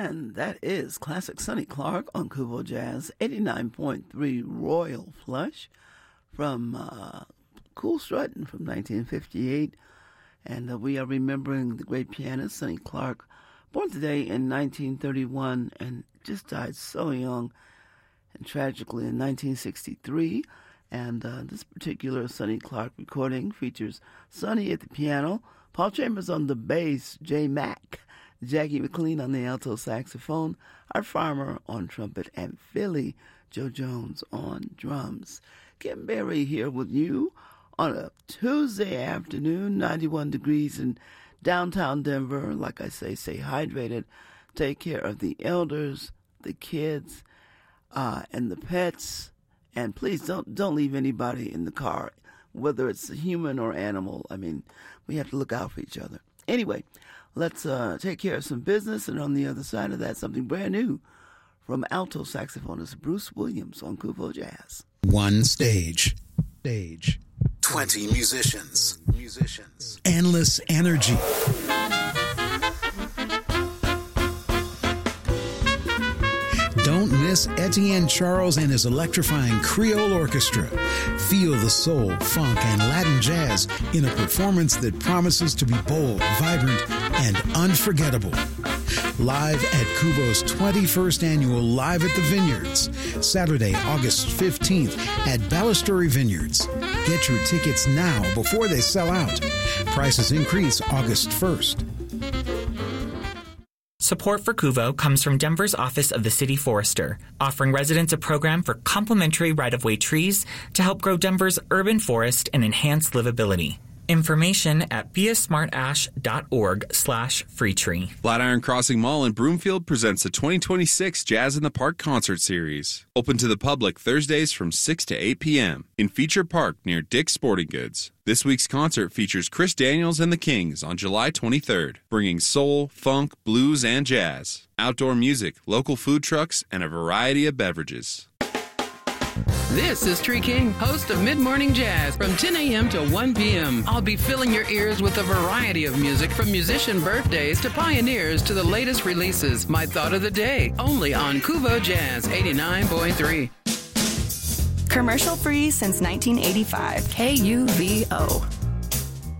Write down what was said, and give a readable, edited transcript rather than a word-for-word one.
And that is classic Sonny Clark on Kuvo Jazz, 89.3 Royal Flush from Cool Struttin' from 1958. And we are remembering the great pianist Sonny Clark, born today in 1931 and just died so young and tragically in 1963. And this particular Sonny Clark recording features Sonny at the piano, Paul Chambers on the bass, Jay Mack, Jackie McLean on the alto saxophone, Art Farmer on trumpet, and Philly Joe Jones on drums. Kim Berry here with you on a Tuesday afternoon, 91 degrees in downtown Denver. Like I say, stay hydrated, take care of the elders, the kids, and the pets, and please don't leave anybody in the car, whether it's a human or animal. I mean, we have to look out for each other. Anyway, let's take care of some business, and on the other side of that, something brand new from alto saxophonist Bruce Williams on Kuvo Jazz. One stage. 20 musicians. Endless energy. Don't miss Etienne Charles and his electrifying Creole Orchestra. Feel the soul, funk, and Latin jazz in a performance that promises to be bold, vibrant, and unforgettable. Live at Kuvo's 21st annual Live at the Vineyards, Saturday, August 15th at Balustrade Vineyards. Get your tickets now before they sell out. Prices increase August 1st. Support for Kuvo comes from Denver's Office of the City Forester, offering residents a program for complimentary right-of-way trees to help grow Denver's urban forest and enhance livability. Information at beasmartash.org/freetree. Flatiron Crossing Mall in Broomfield presents the 2026 Jazz in the Park Concert Series. Open to the public Thursdays from 6 to 8 p.m. in Feature Park near Dick's Sporting Goods. This week's concert features Chris Daniels and the Kings on July 23rd, bringing soul, funk, blues, and jazz. Outdoor music, local food trucks, and a variety of beverages. This is Tree King, host of Mid-Morning Jazz from 10 a.m. to 1 p.m. I'll be filling your ears with a variety of music from musician birthdays to pioneers to the latest releases. My thought of the day, only on Kuvo Jazz 89.3. Commercial free since 1985. KUVO.